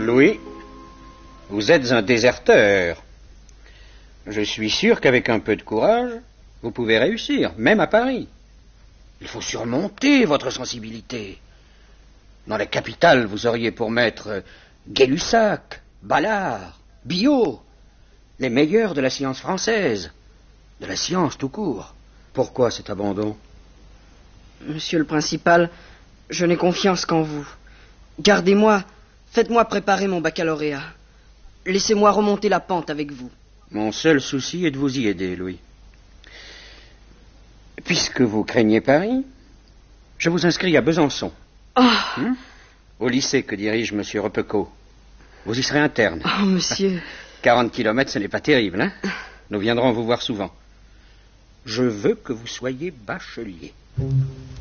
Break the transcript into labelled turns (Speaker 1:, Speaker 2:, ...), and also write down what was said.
Speaker 1: Louis, vous êtes un déserteur. Je suis sûr qu'avec un peu de courage, vous pouvez réussir, même à Paris. Il faut surmonter votre sensibilité. Dans la capitale, vous auriez pour maître Gay-Lussac, Ballard, Biot, les meilleurs de la science française, de la science tout court. Pourquoi cet abandon?
Speaker 2: Monsieur le principal, je n'ai confiance qu'en vous. Gardez-moi, faites-moi préparer mon baccalauréat. Laissez-moi remonter la pente avec vous.
Speaker 1: Mon seul souci est de vous y aider, Louis. Puisque vous craignez Paris, je vous inscris à Besançon. Au lycée que dirige M. Repecot. Vous y serez interne.
Speaker 2: Oh, monsieur.
Speaker 1: 40 kilomètres, ce n'est pas terrible, hein? Nous viendrons vous voir souvent. Je veux que vous soyez bachelier.